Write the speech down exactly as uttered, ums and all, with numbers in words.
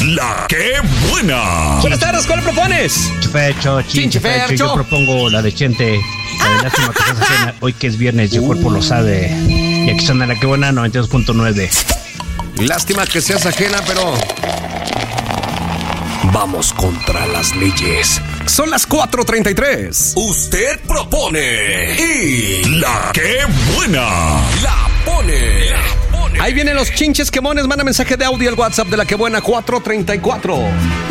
La que buena. Buenas tardes, ¿cuál le propones? Chinchefercho, Chinchefercho, yo propongo la de Chente. La de Lástima que seas ajena. Hoy que es viernes, el cuerpo lo sabe. Y aquí suena La que buena, noventa y dos punto nueve. Lástima que seas ajena, pero vamos contra las leyes. Son las cuatro treinta y tres. Usted propone y la que buena la pone. La pone. Ahí vienen los chinches quemones. Manda mensaje de audio al WhatsApp de La que buena cuatro treinta y cuatro.